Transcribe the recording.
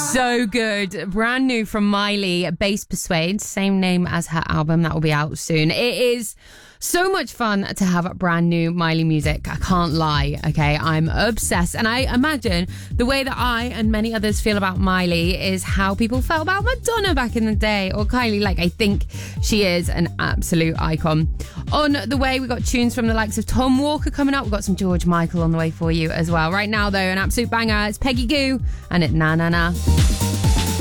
So good. Brand new from Miley, Bass Persuade, same name as her album. That will be out soon. It is so much fun to have brand new Miley music. I can't lie, okay? I'm obsessed. And I imagine the way that I and many others feel about Miley is how people felt about Madonna back in the day, or Kylie. Like, I think she is an absolute icon. On the way, we got tunes from the likes of Tom Walker coming up. We've got some George Michael on the way for you as well. Right now, though, an absolute banger. It's Peggy Gou and it Na Na Na.